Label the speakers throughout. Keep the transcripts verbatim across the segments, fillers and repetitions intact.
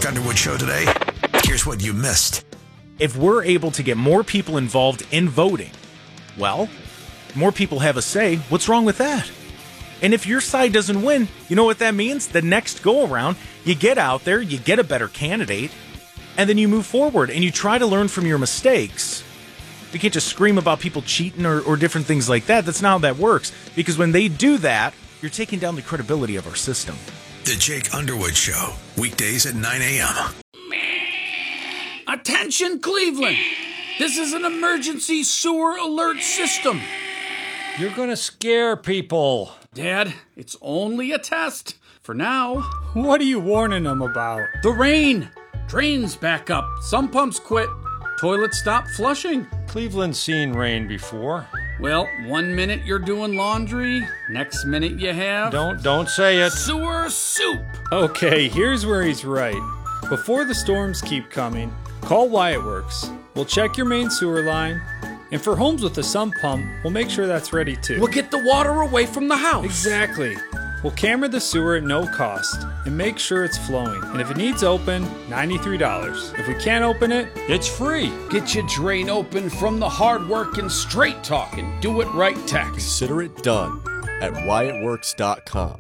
Speaker 1: Jake Underwood Show today. Here's what you missed.
Speaker 2: If we're able to get more people involved in voting, well, more people have a say. What's wrong with that? And if your side doesn't win, you know what that means? The next go around, you get out there, you get a better candidate, and then you move forward and you try to learn from your mistakes. You can't just scream about people cheating or, or different things like that. That's not how that works. Because when they do that, you're taking down the credibility of our system.
Speaker 1: The Jake Underwood Show, weekdays at nine a.m.
Speaker 3: Attention, Cleveland! This is an emergency sewer alert system.
Speaker 4: You're gonna scare people.
Speaker 3: Dad, it's only a test. For now.
Speaker 5: What are you warning them about?
Speaker 3: The rain. Drains back up. Some pumps quit. Toilets stop flushing.
Speaker 4: Cleveland's seen rain before.
Speaker 3: Well, one minute you're doing laundry, next minute you have...
Speaker 4: Don't, don't say it.
Speaker 3: Sewer soup.
Speaker 5: Okay, here's where he's right. Before the storms keep coming, call Wyatt Works. We'll check your main sewer line, and for homes with a sump pump, we'll make sure that's ready too.
Speaker 3: We'll get the water away from the house.
Speaker 5: Exactly. We'll camera the sewer at no cost and make sure it's flowing. And if it needs open, ninety-three dollars. If we can't open it,
Speaker 4: it's free.
Speaker 3: Get your drain open from the hard-working, straight-talking, do-it-right techs.
Speaker 6: Consider it done at Wyatt Works dot com.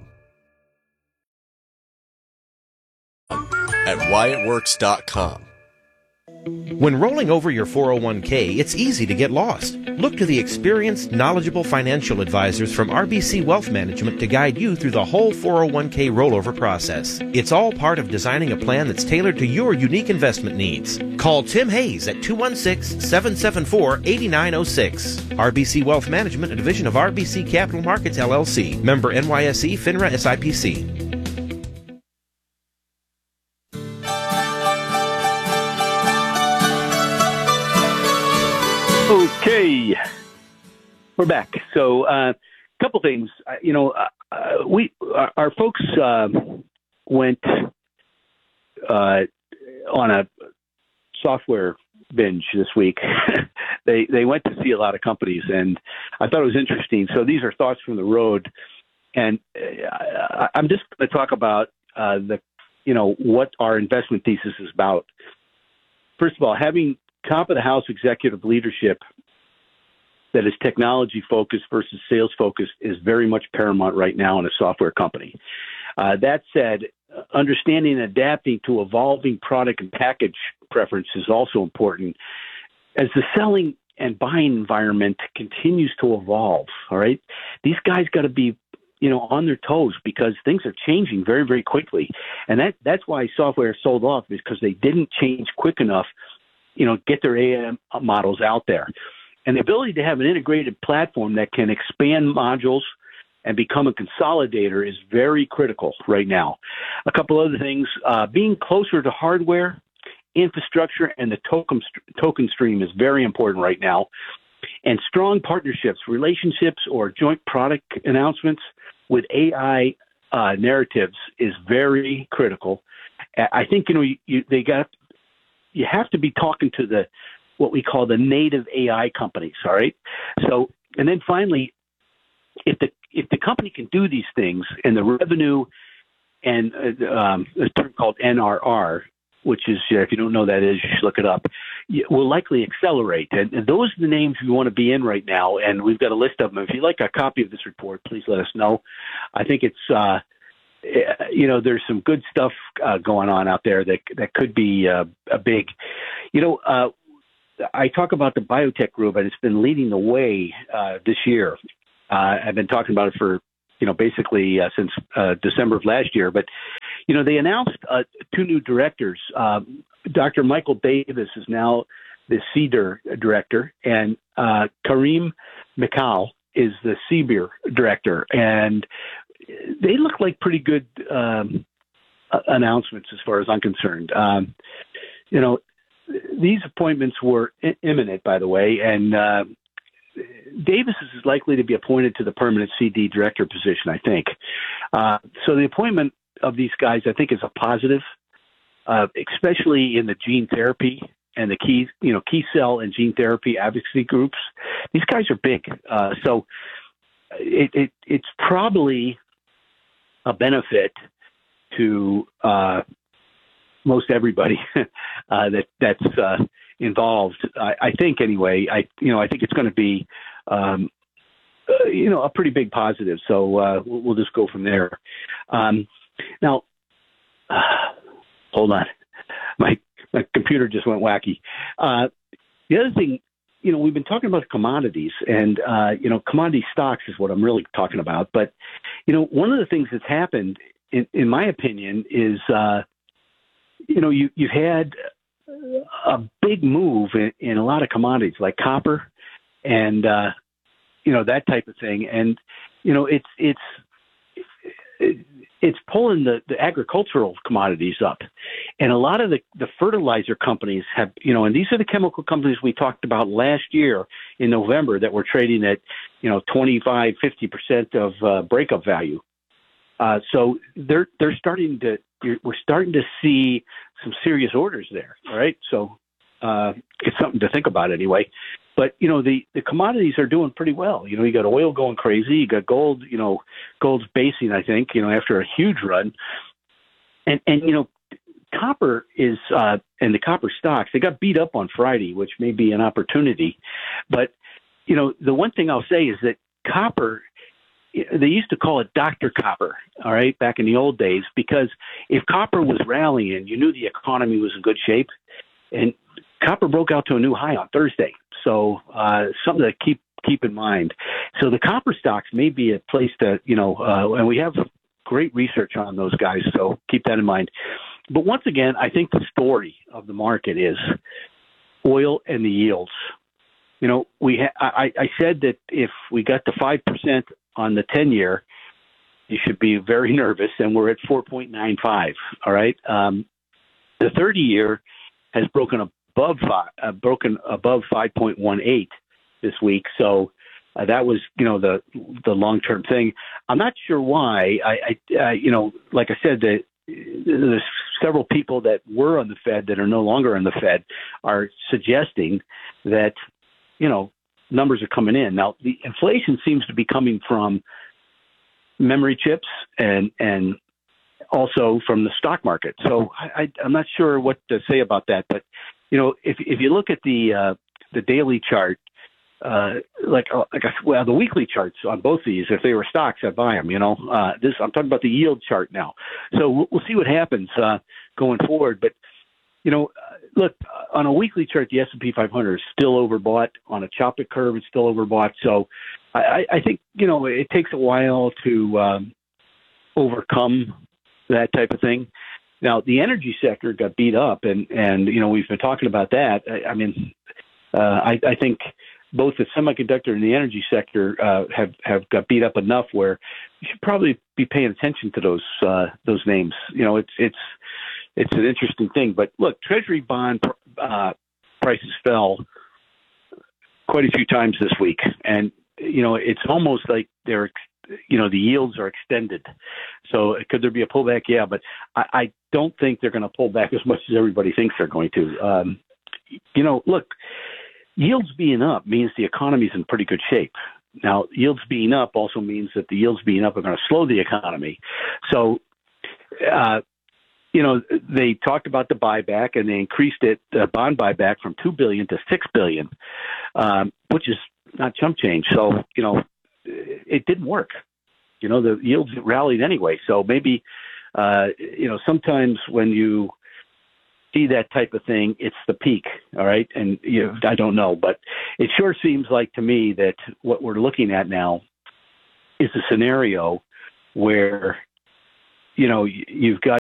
Speaker 6: At Wyatt Works dot com.
Speaker 7: When rolling over your four oh one k, it's easy to get lost. Look to the experienced, knowledgeable financial advisors from R B C Wealth Management to guide you through the whole four oh one k rollover process. It's all part of designing a plan that's tailored to your unique investment needs. Call Tim Hayes at two one six, seven seven four, eight nine zero six. R B C Wealth Management, a division of R B C Capital Markets, L L C. Member N Y S E, FINRA S I P C.
Speaker 8: Okay, we're back. So, a uh, couple things. Uh, you know, uh, uh, we our, our folks uh, went uh, on a software binge this week. they they went to see a lot of companies, and I thought it was interesting. So, these are thoughts from the road, and uh, I'm just going to talk about uh, the you know what our investment thesis is about. First of all, having top of the house executive leadership that is technology focused versus sales focused is very much paramount right now in a software company. Uh, that said, understanding and adapting to evolving product and package preference is also important as the selling and buying environment continues to evolve. All right. These guys got to be, you know, on their toes because things are changing very, very quickly. And that, that's why software sold off, because they didn't change quick enough, you know, get their A M models out there. And the ability to have an integrated platform that can expand modules and become a consolidator is very critical right now. A couple other things, uh, being closer to hardware, infrastructure, and the token, token stream is very important right now. And strong partnerships, relationships, or joint product announcements with A I uh, narratives is very critical. I think, you know, you, you, they got you have to be talking to the what we call the native A I companies, all right? So, and then finally, if the if the company can do these things and the revenue and uh, um, a term called N R R, which is, uh, if you don't know what that is, you should look it up, will likely accelerate. And, and those are the names we want to be in right now, and we've got a list of them. If you'd like a copy of this report, please let us know. I think it's uh, you know, there's some good stuff uh, going on out there that that could be uh, a big, you know, uh, I talk about the biotech group, and it's been leading the way uh, this year. Uh, I've been talking about it for, you know, basically uh, since uh, December of last year. But, you know, they announced uh, two new directors. Uh, Doctor Michael Davis is now the C D E R director, and uh, Karim Mikhail is the C B I R director. And they look like pretty good um, announcements as far as I'm concerned. Um, you know, these appointments were I- imminent, by the way, and uh, Davis is likely to be appointed to the permanent C D director position, I think. Uh, so the appointment of these guys, I think, is a positive, uh, especially in the gene therapy and the key, you know, key cell and gene therapy advocacy groups. These guys are big. Uh, so it, it, it's probably a benefit to uh, most everybody uh, that that's uh, involved. I, I think anyway. I you know I think it's going to be um, uh, you know a pretty big positive. So uh, we'll, we'll just go from there. Um, now, uh, hold on, my my computer just went wacky. Uh, the other thing, you know, we've been talking about commodities, and uh, you know, commodity stocks is what I'm really talking about. But you know, one of the things that's happened, in, in my opinion, is uh, you know, you you've had a big move in, in a lot of commodities like copper, and uh, you know that type of thing, and you know, it's it's it, it's pulling the, the agricultural commodities up. And a lot of the, the fertilizer companies have, you know, and these are the chemical companies we talked about last year in November that were trading at, you know, twenty-five, fifty percent of uh, breakup value. Uh, so they're, they're starting to, you're, we're starting to see some serious orders there. All right. So uh, it's something to think about anyway. But, you know, the, the commodities are doing pretty well. You know, you got oil going crazy. You got gold, you know, gold's basing, I think, you know, after a huge run. And, and you know, copper is, uh, and the copper stocks, they got beat up on Friday, which may be an opportunity. But, you know, the one thing I'll say is that copper, they used to call it Doctor Copper, all right, back in the old days, because if copper was rallying, you knew the economy was in good shape. And copper broke out to a new high on Thursday. So uh, something to keep keep in mind. So the copper stocks may be a place to, you know, uh, and we have great research on those guys, so keep that in mind. But once again, I think the story of the market is oil and the yields. You know, we ha- I, I said that if we got to five percent on the ten-year, you should be very nervous, and we're at four point nine five, all right? Um, the thirty-year has broken above five, uh, broken above five point one eight this week. So uh, that was, you know, the the long term thing. I'm not sure why. I, I uh, you know, like I said, the, there's several people that were on the Fed that are no longer on the Fed are suggesting that, you know, numbers are coming in. Now the inflation seems to be coming from memory chips and and also from the stock market. So I, I, I'm not sure what to say about that. But, you know, if if you look at the uh, the daily chart, uh, like, uh, like I, well, the weekly charts on both these, if they were stocks, I'd buy them, you know. Uh, this I'm talking about the yield chart now. So we'll, we'll see what happens uh, going forward. But, you know, look, on a weekly chart, the S and P five hundred is still overbought. On a chopping curve, it's still overbought. So I, I think, you know, it takes a while to um, overcome that type of thing. Now, the energy sector got beat up, and, and you know, we've been talking about that. I, I mean, uh, I, I think both the semiconductor and the energy sector uh, have, have got beat up enough where you should probably be paying attention to those uh, those names. You know, it's it's it's an interesting thing. But look, Treasury bond uh, prices fell quite a few times this week, and you know, it's almost like they're you know, the yields are extended. So could there be a pullback? Yeah, but I, I don't think they're going to pull back as much as everybody thinks they're going to. Um, you know, look, yields being up means the economy's in pretty good shape. Now, yields being up also means that the yields being up are going to slow the economy. So, uh, you know, they talked about the buyback, and they increased it, the bond buyback, from two billion dollars to six billion dollars, um, which is not chump change. So, you know, it didn't work. You know, the yields rallied anyway. So maybe, uh, you know, sometimes when you see that type of thing, it's the peak. All right. And, you know, I don't know, but it sure seems like to me that what we're looking at now is a scenario where, you know, you've got,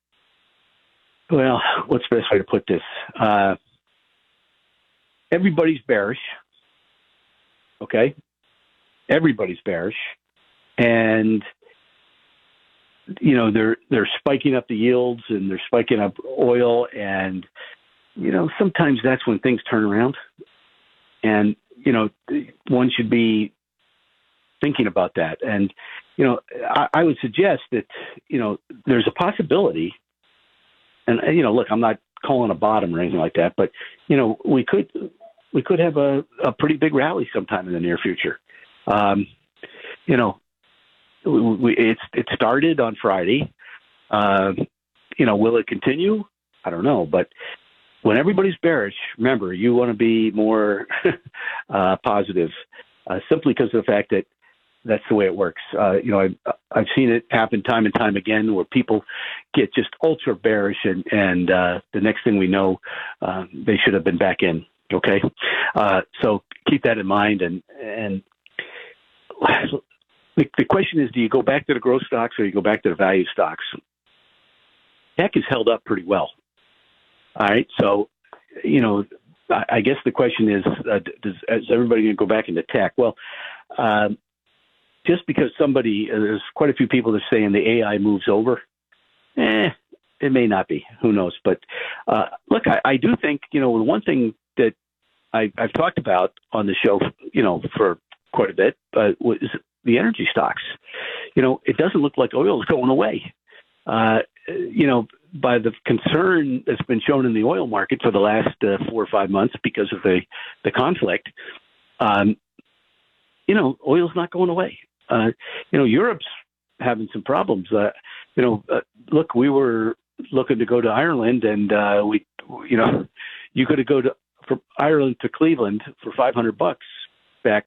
Speaker 8: well, what's the best way to put this? Uh, everybody's bearish. Okay. Everybody's bearish, and you know they're they're spiking up the yields, and they're spiking up oil, and you know sometimes that's when things turn around, and you know one should be thinking about that. And you know I, I would suggest that you know there's a possibility, and you know look, I'm not calling a bottom or anything like that, but you know we could we could have a, a pretty big rally sometime in the near future. Um, you know, we, it's it started on Friday. Uh, you know, will it continue? I don't know. But when everybody's bearish, remember, you want to be more uh, positive, uh, simply because of the fact that that's the way it works. Uh, you know, I've, I've seen it happen time and time again where people get just ultra bearish, and, and uh, the next thing we know, uh, they should have been back in. Okay, uh, so keep that in mind. And and the, the question is, do you go back to the growth stocks or you go back to the value stocks? Tech is held up pretty well. All right, so you know, I, I guess the question is, uh, does is everybody going to go back into tech? Well. Um, Just because somebody, uh, there's quite a few people that are saying the A I moves over, eh, it may not be. Who knows? But uh, look, I, I do think, you know, one thing that I, I've talked about on the show, you know, for quite a bit, uh, was the energy stocks. You know, it doesn't look like oil is going away. Uh, you know, by the concern that's been shown in the oil market for the last uh, four or five months because of the, the conflict, um, you know, oil's not going away. Uh, you know, Europe's having some problems. Uh, you know, uh, look, we were looking to go to Ireland, and uh, we, you know, you could go to from Ireland to Cleveland for five hundred bucks back,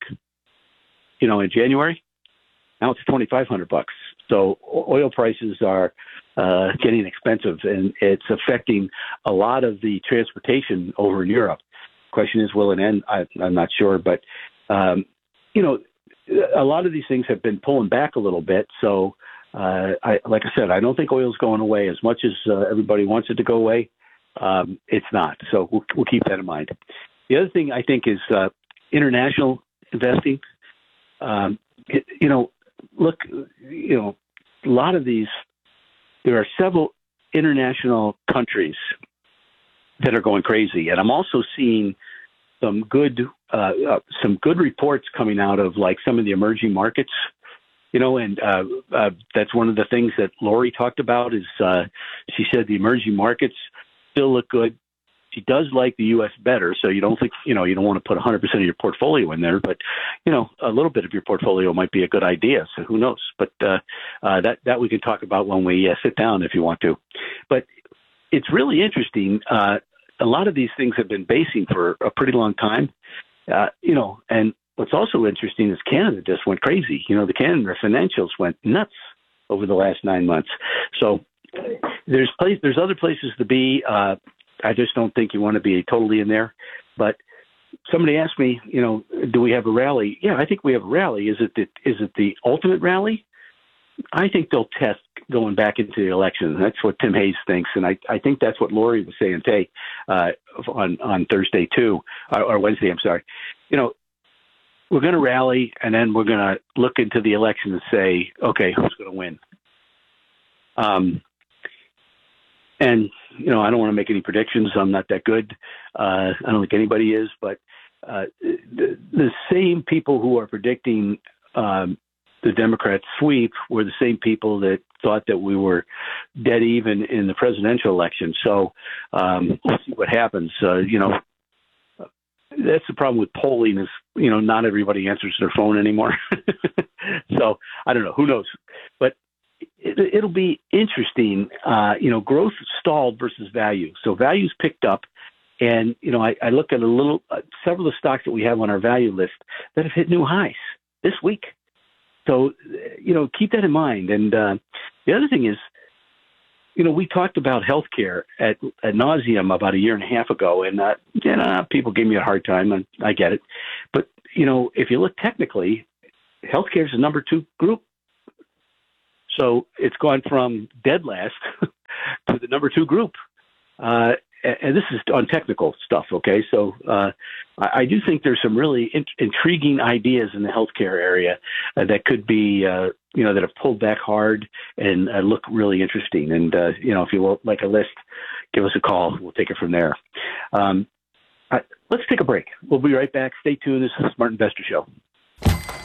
Speaker 8: you know, in January. Now it's twenty five hundred bucks. So oil prices are uh, getting expensive, and it's affecting a lot of the transportation over in Europe. Question is, will it end? I, I'm not sure, but um, you know. A lot of these things have been pulling back a little bit. So, uh, I, like I said, I don't think oil's going away as much as uh, everybody wants it to go away. Um, it's not. So we'll, we'll keep that in mind. The other thing I think is uh, international investing. Um, it, you know, look, you know, a lot of these, there are several international countries that are going crazy. And I'm also seeing some good uh, uh, some good reports coming out of like some of the emerging markets, you know, and uh, uh, that's one of the things that Lori talked about is uh, she said the emerging markets still look good. She does like the U S better, so you don't think, you know, you don't want to put one hundred percent of your portfolio in there, but, you know, a little bit of your portfolio might be a good idea, so who knows. But uh, uh, that, that we can talk about when we uh, sit down if you want to. But it's really interesting. Uh, a lot of these things have been basing for a pretty long time, uh, you know, and what's also interesting is Canada just went crazy. You know, the Canada financials went nuts over the last nine months. So there's place, there's other places to be. Uh, I just don't think you want to be totally in there. But somebody asked me, you know, do we have a rally? Yeah, I think we have a rally. Is it the, is it the ultimate rally? I think they'll test going back into the election. That's what Tim Hayes thinks, and I, I think that's what Lori was saying today uh, on on Thursday too, or, or Wednesday. I'm sorry. You know, we're going to rally, and then we're going to look into the election and say, okay, who's going to win? Um, and you know, I don't want to make any predictions. I'm not that good. Uh, I don't think anybody is, but uh, the, the same people who are predicting um, the Democrat sweep were the same people that thought that we were dead even in the presidential election. So um, we'll see what happens. Uh, you know, that's the problem with polling is, you know, not everybody answers their phone anymore. So I don't know. Who knows? But it, it'll be interesting. Uh, you know, growth stalled versus value. So value's picked up. And, you know, I, I look at a little, uh, several of the stocks that we have on our value list that have hit new highs this week. So, you know, keep that in mind. And uh, the other thing is, you know, we talked about healthcare at, at nauseum about a year and a half ago, and uh, you know, people gave me a hard time, and I get it. But, you know, if you look technically, healthcare is the number two group. So it's gone from dead last to the number two group. Uh, and this is on technical stuff, okay? So uh, I, I do think there's some really in, intriguing ideas in the healthcare area uh, that could be, uh, you know, that have pulled back hard and uh, look really interesting. And, uh, you know, if you want like a list, give us a call. We'll take it from there. Um, I, let's take a break. We'll be right back. Stay tuned. This is the Smart Investor Show.